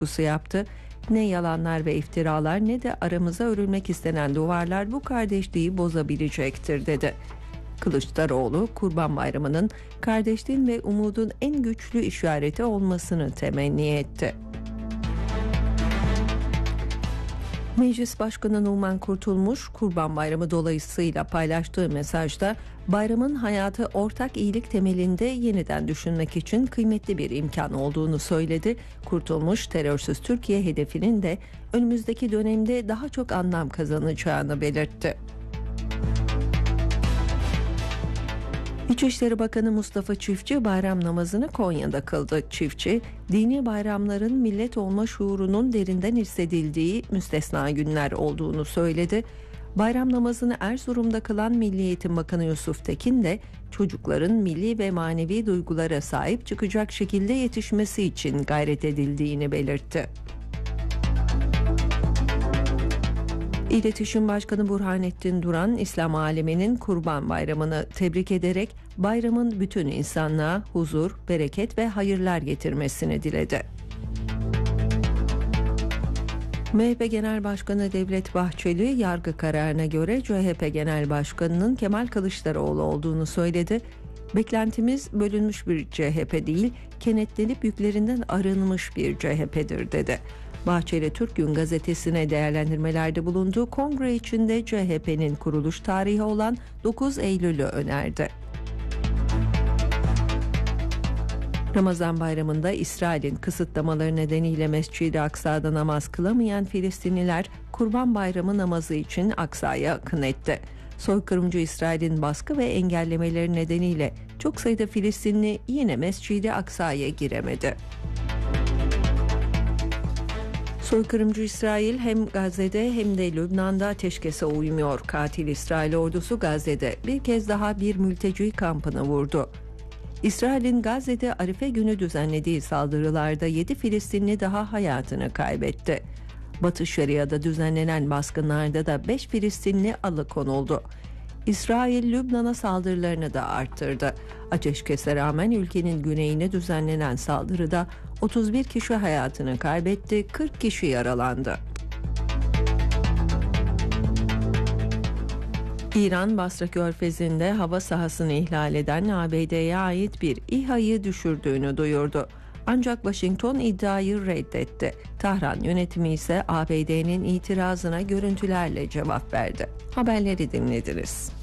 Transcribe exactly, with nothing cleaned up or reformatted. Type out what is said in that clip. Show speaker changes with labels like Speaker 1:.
Speaker 1: vurgusu yaptı. Ne yalanlar ve iftiralar ne de aramıza örülmek istenen duvarlar bu kardeşliği bozabilecektir dedi. Kılıçdaroğlu, Kurban Bayramı'nın kardeşliğin ve umudun en güçlü işareti olmasını temenni etti. Meclis Başkanı Numan Kurtulmuş, Kurban Bayramı dolayısıyla paylaştığı mesajda bayramın hayatı ortak iyilik temelinde yeniden düşünmek için kıymetli bir imkan olduğunu söyledi. Kurtulmuş, terörsüz Türkiye hedefinin de önümüzdeki dönemde daha çok anlam kazanacağını belirtti. İçişleri Bakanı Mustafa Çiftçi bayram namazını Konya'da kıldı. Çiftçi, dini bayramların millet olma şuurunun derinden hissedildiği müstesna günler olduğunu söyledi. Bayram namazını Erzurum'da kılan Milli Eğitim Bakanı Yusuf Tekin de çocukların milli ve manevi duygulara sahip çıkacak şekilde yetişmesi için gayret edildiğini belirtti. İletişim Başkanı Burhanettin Duran, İslam aleminin Kurban Bayramı'nı tebrik ederek bayramın bütün insanlığa huzur, bereket ve hayırlar getirmesini diledi. M H P Genel Başkanı Devlet Bahçeli, yargı kararına göre C H P Genel Başkanı'nın Kemal Kılıçdaroğlu olduğunu söyledi. Beklentimiz bölünmüş bir C H P değil, kenetlenip yüklerinden arınmış bir C H P'dir dedi. Bahçeli, Türk Gün Gazetesi'ne değerlendirmelerde bulunduğu kongre içinde C H P'nin kuruluş tarihi olan dokuz Eylül'ü önerdi. Ramazan bayramında İsrail'in kısıtlamaları nedeniyle Mescid-i Aksa'da namaz kılamayan Filistinliler Kurban Bayramı namazı için Aksa'ya akın etti. Soykırımcı İsrail'in baskı ve engellemeleri nedeniyle çok sayıda Filistinli yine Mescid-i Aksa'ya giremedi. Soykırımcı İsrail hem Gazze'de hem de Lübnan'da ateşkese uymuyor. Katil İsrail ordusu Gazze'de bir kez daha bir mülteci kampını vurdu. İsrail'in Gazze'de Arife günü düzenlediği saldırılarda yedi Filistinli daha hayatını kaybetti. Batı Şeria'da düzenlenen baskınlarda da beş Filistinli alıkonuldu. İsrail, Lübnan'a saldırılarını da arttırdı. Ateşkese rağmen ülkenin güneyine düzenlenen saldırıda otuz bir kişi hayatını kaybetti, kırk kişi yaralandı. İran, Basra Körfezi'nde hava sahasını ihlal eden A B D'ye ait bir İHA'yı düşürdüğünü duyurdu. Ancak Washington iddiayı reddetti. Tahran yönetimi ise A B D'nin itirazına görüntülerle cevap verdi. Haberleri dinlediniz.